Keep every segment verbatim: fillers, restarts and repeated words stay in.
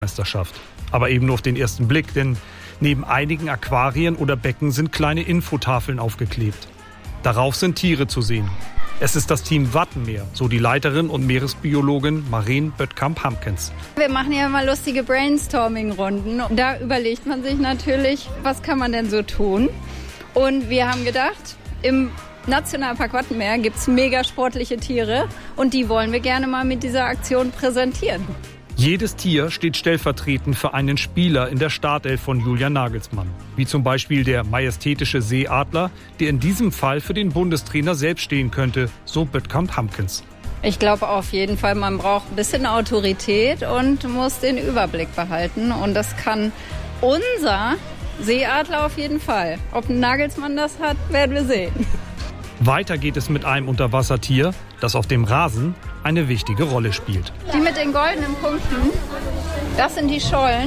Meisterschaft. Aber eben nur auf den ersten Blick, denn neben einigen Aquarien oder Becken sind kleine Infotafeln aufgeklebt. Darauf sind Tiere zu sehen. Es ist das Team Wattenmeer, so die Leiterin und Meeresbiologin Maren Böttkamp-Hamkens. Wir machen ja mal lustige Brainstorming-Runden. Da überlegt man sich natürlich, was kann man denn so tun? Und wir haben gedacht, im Nationalpark Wattenmeer gibt es mega sportliche Tiere und die wollen wir gerne mal mit dieser Aktion präsentieren. Jedes Tier steht stellvertretend für einen Spieler in der Startelf von Julian Nagelsmann. Wie zum Beispiel der majestätische Seeadler, der in diesem Fall für den Bundestrainer selbst stehen könnte, so Böttkamp-Hamkens. Ich glaube auf jeden Fall, man braucht ein bisschen Autorität und muss den Überblick behalten. Und das kann unser Seeadler auf jeden Fall. Ob Nagelsmann das hat, werden wir sehen. Weiter geht es mit einem Unterwassertier, das auf dem Rasen eine wichtige Rolle spielt. Die mit den goldenen Punkten, das sind die Schollen.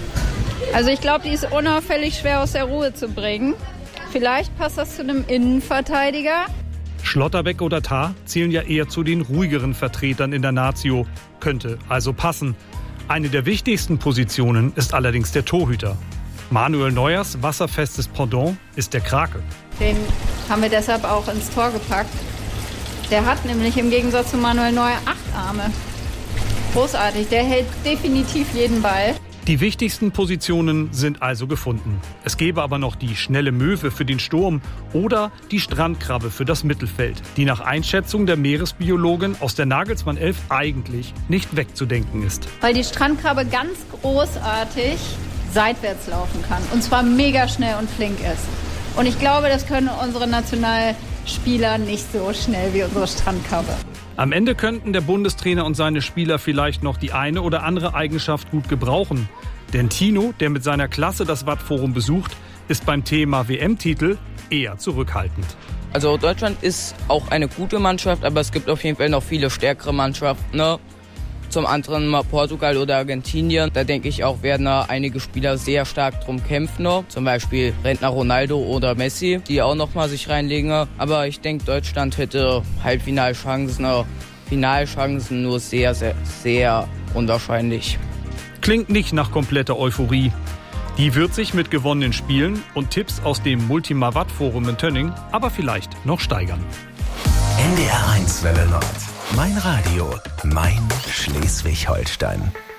Also ich glaube, die ist unauffällig schwer aus der Ruhe zu bringen. Vielleicht passt das zu einem Innenverteidiger. Schlotterbeck oder Tah zählen ja eher zu den ruhigeren Vertretern in der Nazio. Könnte also passen. Eine der wichtigsten Positionen ist allerdings der Torhüter. Manuel Neuers wasserfestes Pendant ist der Krake. Den haben wir deshalb auch ins Tor gepackt. Der hat nämlich im Gegensatz zu Manuel Neuer acht Arme. Großartig, der hält definitiv jeden Ball. Die wichtigsten Positionen sind also gefunden. Es gäbe aber noch die schnelle Möwe für den Sturm oder die Strandkrabbe für das Mittelfeld, die nach Einschätzung der Meeresbiologin aus der Nagelsmann-Elf eigentlich nicht wegzudenken ist. Weil die Strandkrabbe ganz großartig seitwärts laufen kann und zwar mega schnell und flink ist. Und ich glaube, das können unsere Nationalspieler nicht so schnell wie unsere Strandkrabbe. Am Ende könnten der Bundestrainer und seine Spieler vielleicht noch die eine oder andere Eigenschaft gut gebrauchen. Denn Tino, der mit seiner Klasse das Watt-Forum besucht, ist beim Thema W M-Titel eher zurückhaltend. Also Deutschland ist auch eine gute Mannschaft, aber es gibt auf jeden Fall noch viele stärkere Mannschaften, ne? Zum anderen mal Portugal oder Argentinien. Da denke ich auch, werden da einige Spieler sehr stark drum kämpfen. Ne? Zum Beispiel Rentner Ronaldo oder Messi, die auch noch mal sich reinlegen. Aber ich denke, Deutschland hätte Halbfinalchancen, ne? Finalchancen nur sehr, sehr, sehr unwahrscheinlich. Klingt nicht nach kompletter Euphorie. Die wird sich mit gewonnenen Spielen und Tipps aus dem Multima-Watt-Forum in Tönning aber vielleicht noch steigern. N D R eins Welle Nord. Mein Radio, mein Schleswig-Holstein.